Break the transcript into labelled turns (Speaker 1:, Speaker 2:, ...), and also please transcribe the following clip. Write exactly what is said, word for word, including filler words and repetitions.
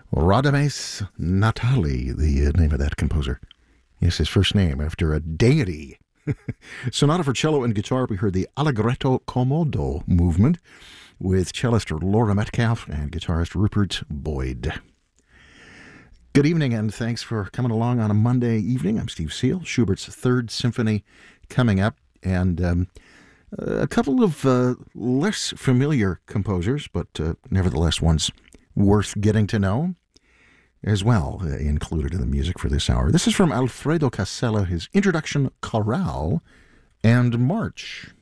Speaker 1: Radames Natali, the uh, name of that composer. Yes, his first name, after a deity. Sonata for cello and guitar, we heard the Allegretto Comodo movement with cellist Laura Metcalf and guitarist Rupert Boyd. Good evening, and thanks for coming along on a Monday evening. I'm Steve Seal. Schubert's Third Symphony coming up, and um, a couple of uh, less familiar composers, but uh, nevertheless ones worth getting to know as well, uh, included in the music for this hour. This is from Alfredo Casella, his introduction, Chorale and March.